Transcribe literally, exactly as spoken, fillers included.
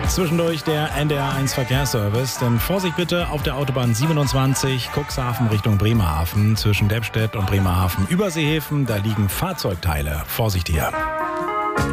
Zwischendurch der N D R eins Verkehrsservice. Denn Vorsicht bitte auf der Autobahn siebenundzwanzig, Cuxhaven Richtung Bremerhaven. Zwischen Deppstedt und Bremerhaven Überseehäfen, da liegen Fahrzeugteile. Vorsicht hier.